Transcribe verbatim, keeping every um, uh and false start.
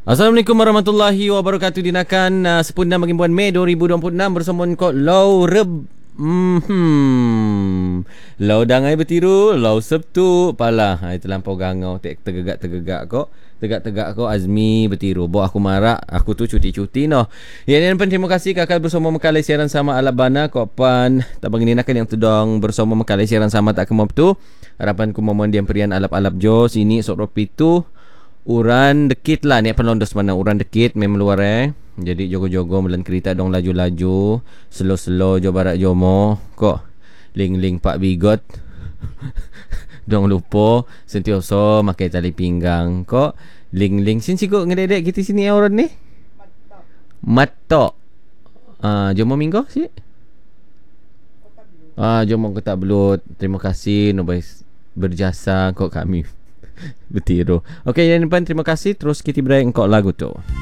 Assalamualaikum warahmatullahi wabarakatuh. Dinakan uh, sepuluh bulan Mei dua ribu dua puluh enam bersama kau Lau Reb Hmm. Lau dangai bertiru, lau Sabtu pala. Ha, itu lampau gangau, tegak-tegak kok. Tegak-tegak kok Azmi bertiru. Bawa aku marah, aku tu cuti-cuti noh. Ya, dan pun terima kasih kakak bersama Mekalai siaran sama Alabana kok pan tabang ini nakal yang tudong bersama Mekalai siaran sama tak kemop tu. Harapan ku mohon diam perian alap-alap jo sini sok ropi tu. Uran dekit lah ni penondos mana uran dekit memang luar eh. Jadi jogo-jogo melan kereta dong laju-laju, slow-slow jo barak jomo kok. Ling-ling Pak Bigot. Dong lupa sentioso makai tali pinggang kok. Ling-ling sin sikok ngededek kita sini orang ni. Matok. Ah, jomo minggu si. Ah, jomo Kota Belut. Terima kasih nobais berjasa kok kami. Bertiru. Okey, yang depan terima kasih. Terus kita break engkau lagu tu.